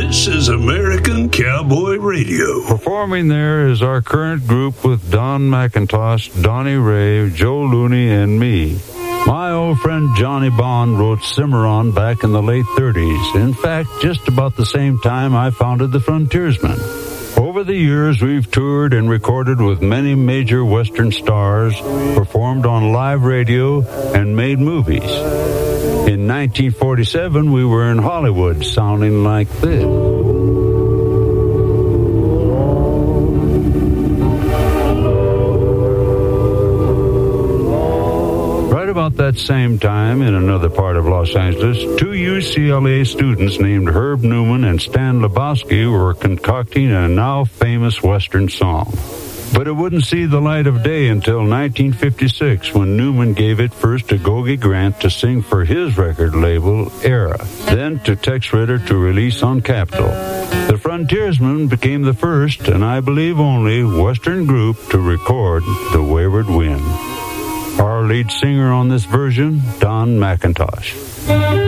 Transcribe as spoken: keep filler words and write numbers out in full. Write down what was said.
This is American Cowboy Radio. Performing there is our current group with Don McIntosh, Donnie Ray, Joe Looney, and me. My old friend Johnny Bond wrote Cimarron back in the late thirties. In fact, just about the same time I founded the Frontiersmen. Over the years, we've toured and recorded with many major Western stars, performed on live radio, and made movies. In nineteen forty-seven, we were in Hollywood, sounding like this. About that same time, in another part of Los Angeles, two U C L A students named Herb Newman and Stan Lebowski were concocting a now famous Western song. But it wouldn't see the light of day until nineteen fifty-six, when Newman gave it first to Gogi Grant to sing for his record label, Era, then to Tex Ritter to release on Capitol. The Frontiersmen became the first, and I believe only, Western group to record The Wayward Wind. Our lead singer on this version, Don McIntosh.